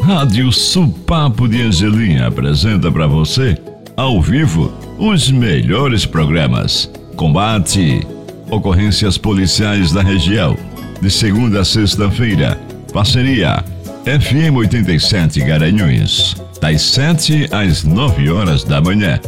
Rádio Supapo de Angelim apresenta para você, ao vivo, os melhores programas. Combate, ocorrências policiais da região, de segunda a sexta-feira. Parceria FM 87 Garanhuns, das 7 às 9 horas da manhã.